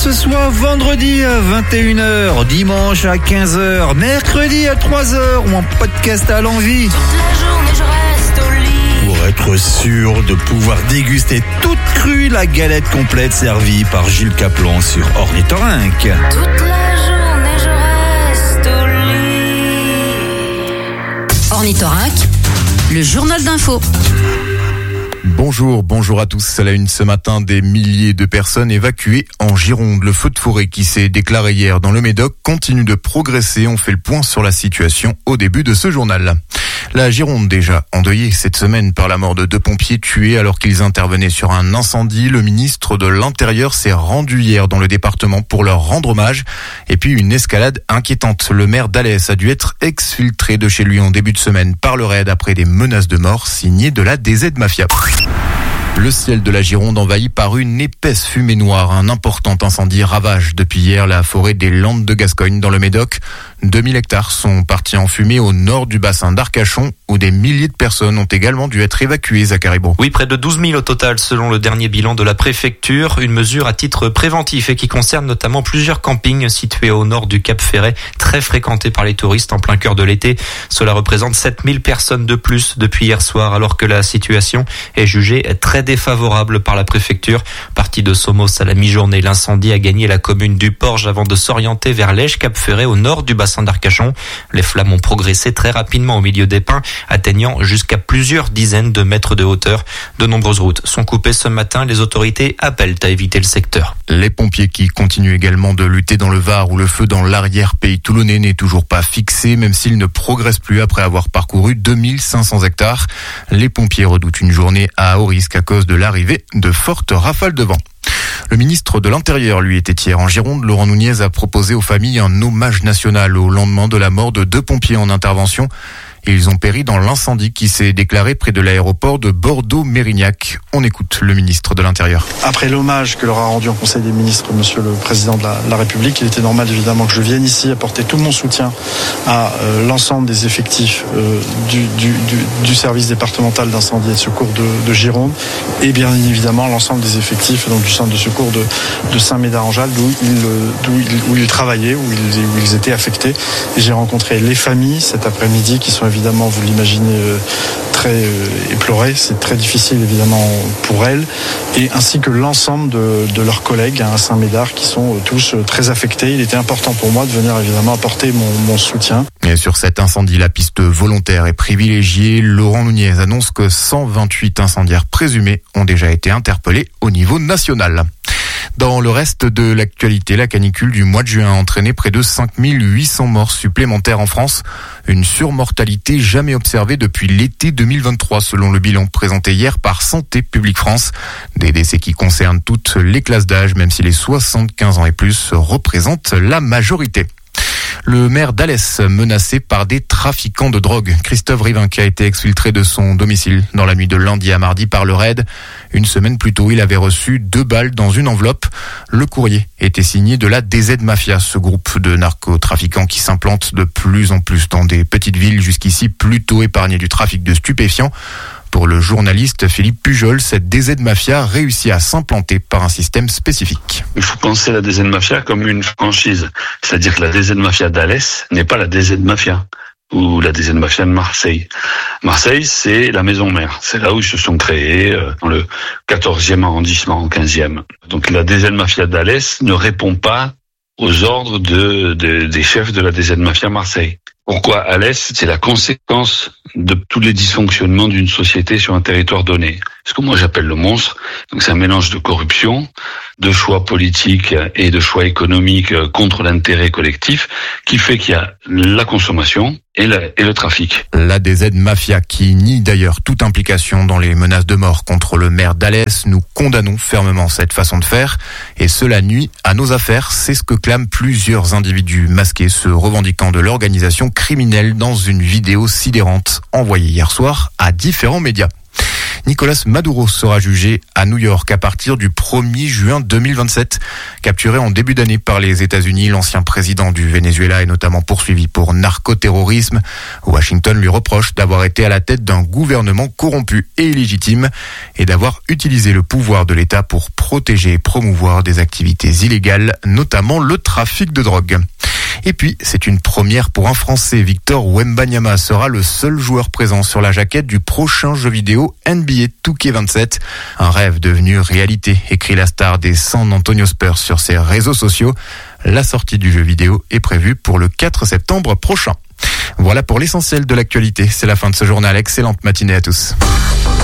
ce soit vendredi à 21h, dimanche à 15h, mercredi à 3h ou en podcast à l'envie. Toute la journée je reste au lit. Pour être sûr de pouvoir déguster toute crue la galette complète servie par Gilles Caplan sur Ornithorynque. Toute la journée je reste au lit. Ornithorynque, le journal d'info. Bonjour à tous. À la une ce matin, des milliers de personnes évacuées en Gironde. Le feu de forêt qui s'est déclaré hier dans le Médoc continue de progresser. On fait le point sur la situation au début de ce journal. La Gironde déjà endeuillée cette semaine par la mort de 2 pompiers tués alors qu'ils intervenaient sur un incendie. Le ministre de l'Intérieur s'est rendu hier dans le département pour leur rendre hommage. Et puis une escalade inquiétante. Le maire d'Alès a dû être exfiltré de chez lui en début de semaine par le raid après des menaces de mort signées de la DZ Mafia. Le ciel de la Gironde envahi par une épaisse fumée noire. Un important incendie ravage depuis hier la forêt des Landes de Gascogne dans le Médoc. 2000 hectares sont partis en fumée au nord du bassin d'Arcachon où des milliers de personnes ont également dû être évacuées à Caribou. Oui, près de 12 000 au total selon le dernier bilan de la préfecture. Une mesure à titre préventif et qui concerne notamment plusieurs campings situés au nord du Cap Ferret, très fréquentés par les touristes en plein cœur de l'été. Cela représente 7000 personnes de plus depuis hier soir alors que la situation est jugée très défavorable par la préfecture. Parti de Somos à la mi-journée, l'incendie a gagné la commune du Porge avant de s'orienter vers l'Èche-Cap-Ferret au nord du bassin d'Arcachon. Les flammes ont progressé très rapidement au milieu des pins, atteignant jusqu'à plusieurs dizaines de mètres de hauteur. De nombreuses routes sont coupées ce matin. Les autorités appellent à éviter le secteur. Les pompiers qui continuent également de lutter dans le Var où le feu dans l'arrière-pays toulonnais n'est toujours pas fixé, même s'il ne progresse plus après avoir parcouru 2500 hectares. Les pompiers redoutent une journée à haut risque à cause de l'arrivée de fortes rafales de vent. Le ministre de l'Intérieur, lui, était hier en Gironde. Laurent Nunez a proposé aux familles un hommage national au lendemain de la mort de 2 pompiers en intervention. Ils ont péri dans l'incendie qui s'est déclaré près de l'aéroport de Bordeaux-Mérignac. On écoute le ministre de l'Intérieur. Après l'hommage que leur a rendu en Conseil des ministres Monsieur le Président de la République, il était normal évidemment que je vienne ici apporter tout mon soutien à l'ensemble des effectifs du service départemental d'incendie et de secours de Gironde et bien évidemment l'ensemble des effectifs donc, du centre de secours de Saint-Médard-en-Jalles où ils travaillaient, où ils étaient affectés. Et j'ai rencontré les familles cet après-midi qui sont évidemment, vous l'imaginez, très éplorées. C'est très difficile évidemment pour elles et ainsi que l'ensemble de leurs collègues à Saint-Médard qui sont tous très affectés. Il était important pour moi de venir évidemment apporter mon soutien. Et sur cet incendie, la piste volontaire est privilégiée. Laurent Nunez annonce que 128 incendiaires présumés ont déjà été interpellés au niveau national. Dans le reste de l'actualité, la canicule du mois de juin a entraîné près de 5800 morts supplémentaires en France. Une surmortalité jamais observée depuis l'été 2023 selon le bilan présenté hier par Santé publique France. Des décès qui concernent toutes les classes d'âge, même si les 75 ans et plus représentent la majorité. Le maire d'Alès menacé par des trafiquants de drogue. Christophe Rivinc a été exfiltré de son domicile dans la nuit de lundi à mardi par le raid. Une semaine plus tôt, il avait reçu 2 balles dans une enveloppe. Le courrier était signé de la DZ Mafia, ce groupe de narcotrafiquants qui s'implante de plus en plus dans des petites villes jusqu'ici plutôt épargnées du trafic de stupéfiants. Pour le journaliste Philippe Pujol, cette DZ Mafia réussit à s'implanter par un système spécifique. Il faut penser la DZ Mafia comme une franchise. C'est-à-dire que la DZ Mafia d'Alès n'est pas la DZ Mafia ou la DZ Mafia de Marseille. Marseille, c'est la maison mère. C'est là où ils se sont créés, dans le 14e arrondissement, 15e. Donc la DZ Mafia d'Alès ne répond pas aux ordres des chefs de la DZ Mafia Marseille. Pourquoi Alès? C'est la conséquence de tous les dysfonctionnements d'une société sur un territoire donné. Ce que moi j'appelle le monstre. Donc c'est un mélange de corruption, de choix politiques et de choix économiques contre l'intérêt collectif qui fait qu'il y a la consommation et le trafic. La DZ Mafia qui nie d'ailleurs toute implication dans les menaces de mort contre le maire d'Alès. Nous condamnons fermement cette façon de faire et cela nuit à nos affaires. C'est ce que clament plusieurs individus masqués se revendiquant de l'organisation criminelle dans une vidéo sidérante envoyée hier soir à différents médias. Nicolas Maduro sera jugé à New York à partir du 1er juin 2027. Capturé en début d'année par les États-Unis, l'ancien président du Venezuela est notamment poursuivi pour narcoterrorisme. Washington lui reproche d'avoir été à la tête d'un gouvernement corrompu et illégitime et d'avoir utilisé le pouvoir de l'État pour protéger et promouvoir des activités illégales, notamment le trafic de drogue. Et puis, c'est une première pour un Français. Victor Wembanyama sera le seul joueur présent sur la jaquette du prochain jeu vidéo NBA 2K27. Un rêve devenu réalité, écrit la star des San Antonio Spurs sur ses réseaux sociaux. La sortie du jeu vidéo est prévue pour le 4 septembre prochain. Voilà pour l'essentiel de l'actualité. C'est la fin de ce journal. Excellente matinée à tous.